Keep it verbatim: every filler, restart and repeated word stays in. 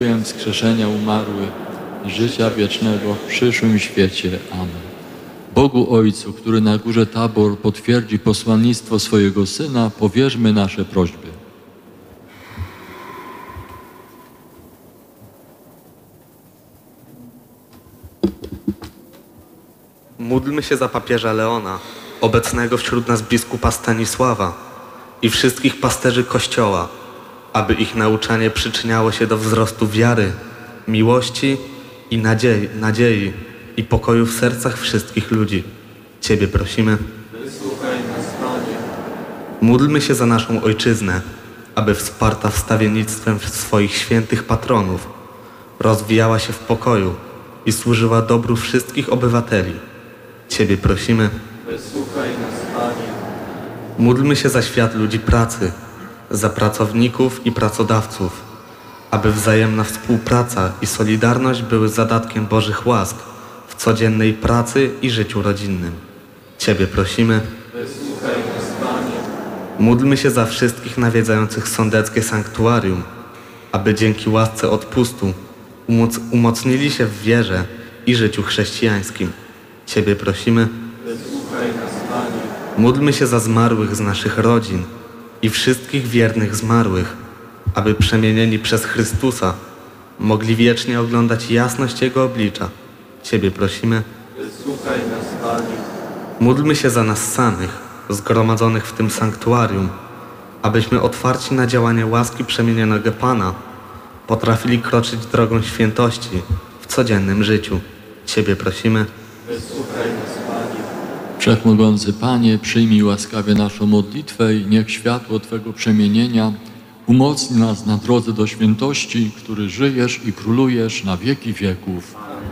wskrzeszenia umarłych i życia wiecznego w przyszłym świecie. Amen. Bogu Ojcu, który na górze Tabor potwierdzi posłannictwo swojego Syna, powierzmy nasze prośby. Módlmy się za papieża Leona, obecnego wśród nas biskupa Stanisława i wszystkich pasterzy Kościoła, aby ich nauczanie przyczyniało się do wzrostu wiary, miłości i nadziei, nadziei i pokoju w sercach wszystkich ludzi. Ciebie prosimy. Wysłuchaj nas, Panie. Módlmy się za naszą Ojczyznę, aby wsparta wstawiennictwem swoich świętych patronów rozwijała się w pokoju i służyła dobru wszystkich obywateli. Ciebie prosimy. Wysłuchaj nas, Panie. Módlmy się za świat ludzi pracy, za pracowników i pracodawców, aby wzajemna współpraca i solidarność były zadatkiem Bożych łask w codziennej pracy i życiu rodzinnym. Ciebie prosimy. Wysłuchaj nas, Panie. Módlmy się za wszystkich nawiedzających sądeckie sanktuarium, aby dzięki łasce odpustu umoc umocnili się w wierze i życiu chrześcijańskim. Ciebie prosimy. Wysłuchaj nas, Panie. Módlmy się za zmarłych z naszych rodzin i wszystkich wiernych zmarłych, aby przemienieni przez Chrystusa mogli wiecznie oglądać jasność Jego oblicza. Ciebie prosimy. Wysłuchaj nas, Panie. Módlmy się za nas samych, zgromadzonych w tym sanktuarium, abyśmy otwarci na działanie łaski przemienionego Pana potrafili kroczyć drogą świętości w codziennym życiu. Ciebie prosimy. Wysłuchaj nas, Panie. Wszechmogący Panie, przyjmij łaskawie naszą modlitwę i niech światło Twego przemienienia umocni nas na drodze do świętości, który żyjesz i królujesz na wieki wieków.